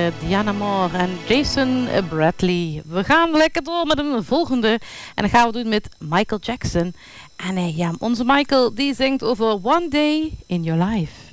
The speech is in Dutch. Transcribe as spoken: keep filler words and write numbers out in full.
uh, Diana Moore en Jason Bradley. We gaan lekker door met een volgende. En dat gaan we doen met Michael Jackson. En uh, ja, onze Michael die zingt over One Day in Your Life.